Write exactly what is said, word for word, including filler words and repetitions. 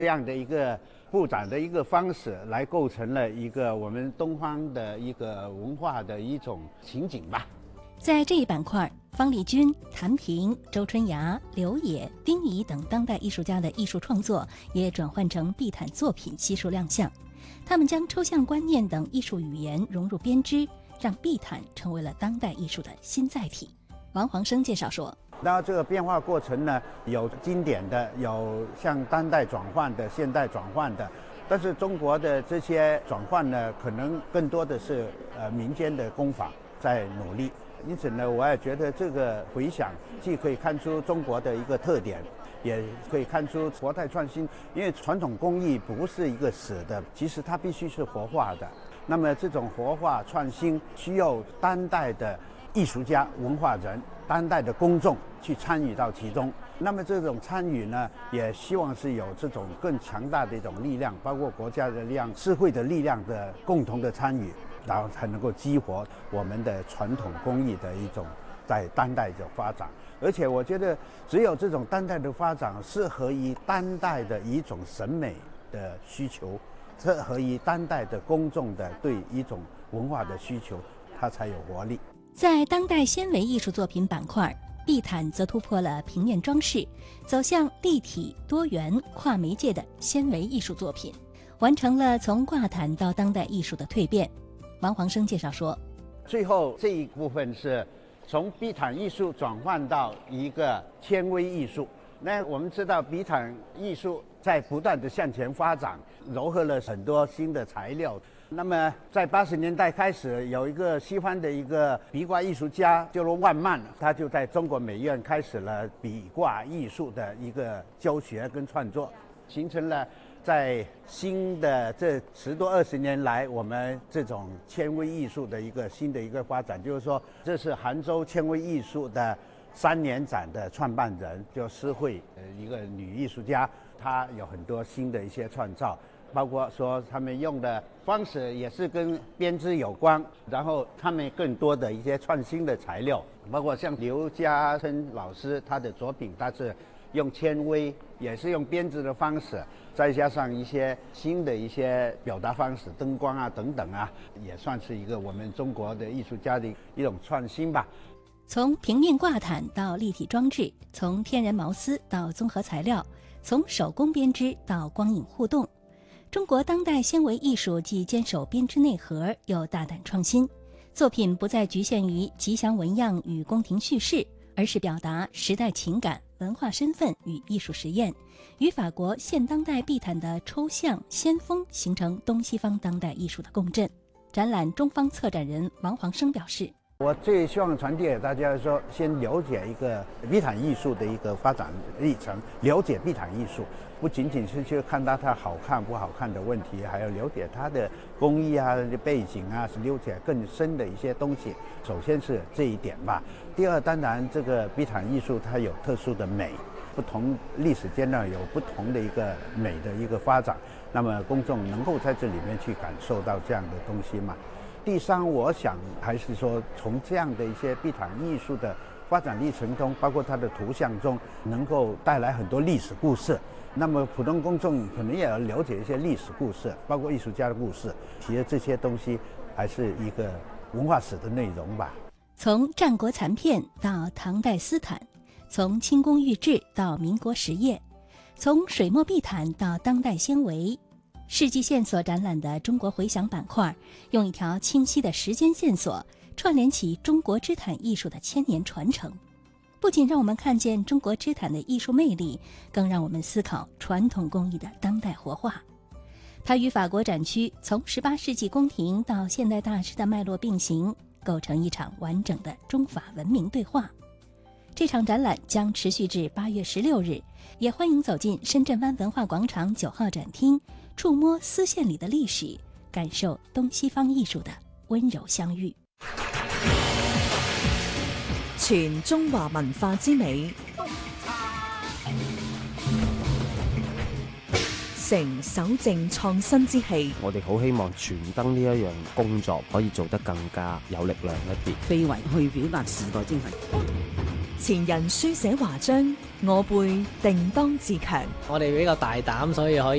这样的一个布展的一个方式，来构成了一个我们东方的一个文化的一种情景吧。 在这一板块，方力钧、谭平、周春芽、刘野、丁仪等当代艺术家的艺术创作也转换成地毯作品悉数亮相。他们将抽象观念等艺术语言融入编织，让地毯成为了当代艺术的新载体。王煌生介绍说， 然后这个变化过程呢，有经典的，有向当代转换的、现代转换的，但是中国的这些转换呢，可能更多的是呃民间的工坊在努力。因此呢，我也觉得这个回响既可以看出中国的一个特点，也可以看出活态创新。因为传统工艺不是一个死的，其实它必须是活化的。那么这种活化创新需要当代的艺术家、文化人、当代的公众去参与到其中。那么这种参与呢，也希望是有这种更强大的一种力量，包括国家的力量、社会的力量的共同的参与，然后才能够激活我们的传统工艺的一种在当代的发展。而且我觉得，只有这种当代的发展，适合于当代的一种审美的需求，适合于当代的公众的对一种文化的需求，它才有活力。 在当代纤维艺术作品板块，地毯则突破了平面装饰，走向立体、多元、跨媒介的纤维艺术作品，完成了从挂毯到当代艺术的蜕变。王煌生介绍说， 最后这一部分是从地毯艺术转换到一个纤维艺术。那我们知道地毯艺术在不断的向前发展，糅合了很多新的材料。那么在八十年代开始，有一个西方的一个壁挂艺术家就是万曼，他就在中国美院开始了壁挂艺术的一个教学跟创作，形成了在新的这十多二十年来，我们这种纤维艺术的一个新的一个发展。就是说，这是杭州纤维艺术的三年展的创办人，就施慧，呃，一个女艺术家，她有很多新的一些创造。包括说他们用的方式也是跟编织有关，然后他们更多的一些创新的材料，包括像刘家琛老师他的作品，他是用纤维，也是用编织的方式，再加上一些新的一些表达方式，灯光啊等等啊，也算是一个我们中国的艺术家的一种创新吧。 从平面挂毯到立体装置，从天然毛丝到综合材料，从手工编织到光影互动，中国当代纤维艺术既坚守编织内核，又大胆创新。作品不再局限于吉祥纹样与宫廷叙事，而是表达时代情感、文化身份与艺术实验，与法国现当代地毯的抽象先锋形成东西方当代艺术的共振。展览中方策展人王煌生表示， 我最希望传递给大家说，先了解一个地毯艺术的一个发展历程，了解地毯艺术，不仅仅是去看到它好看不好看的问题，还要了解它的工艺啊、背景啊，了解更深的一些东西。首先是这一点吧。第二，当然这个地毯艺术它有特殊的美，不同历史阶段有不同的一个美的一个发展，那么公众能够在这里面去感受到这样的东西嘛。第三，我想还是说从这样的一些地毯艺术的发展历程中，包括它的图像中，能够带来很多历史故事。那么普通公众可能也要了解一些历史故事，包括艺术家的故事。其实这些东西还是一个文化史的内容吧。 从战国残片到唐代丝毯，从清宫玉制到民国实业，从水墨地毯到当代纤维，世纪线索展览的中国回响板块，用一条清晰的时间线索串联起中国织毯艺术的千年传承，不仅让我们看见中国织毯的艺术魅力，更让我们思考传统工艺的当代活化。它与法国展区从十八世纪宫廷到现代大师的脉络并行，构成一场完整的中法文明对话。这场展览将持续至八月十六日，也欢迎走进深圳湾文化广场九号展厅，触摸丝线里的历史，感受东西方艺术的温柔相遇。 全中華文化之美，成守正創新之氣。 我哋好希望傳燈呢一樣工作可以做得更加有力量一啲， 非遺去表達時代精神。 前人書寫華章，我輩定當自強。 我哋比較大膽，所以可以